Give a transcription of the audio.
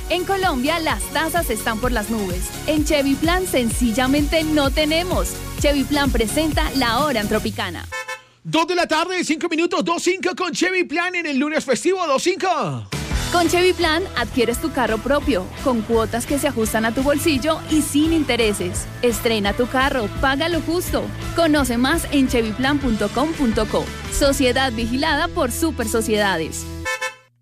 En Colombia las tasas están por las nubes. En Chevy Plan sencillamente no tenemos. Chevy Plan presenta La Hora en Tropicana. 2 de la tarde, 5 minutos, 2.5 con Chevy Plan en el lunes festivo, 2.5. Con Chevy Plan adquieres tu carro propio, con cuotas que se ajustan a tu bolsillo y sin intereses. Estrena tu carro, paga lo justo. Conoce más en chevyplan.com.co. Sociedad vigilada por Super Sociedades.